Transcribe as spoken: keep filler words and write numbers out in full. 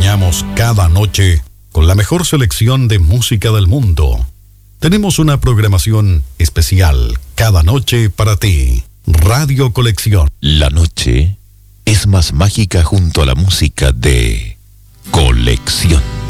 acompañamos cada noche con la mejor selección de música del mundo. Tenemos una programación especial cada noche para ti. Radio Colección. La noche es más mágica junto a la música de Colección.